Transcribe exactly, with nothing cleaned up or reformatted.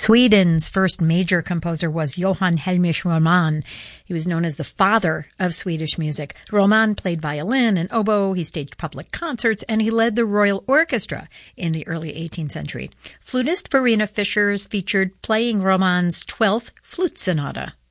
Sweden's first major composer was Johann Heinrich Roman. He was known as the father of Swedish music. Roman played violin and oboe, he staged public concerts, and he led the Royal Orchestra in the early eighteenth century. Flutist Verena Fischer is featured playing Roman's twelfth Flute Sonata.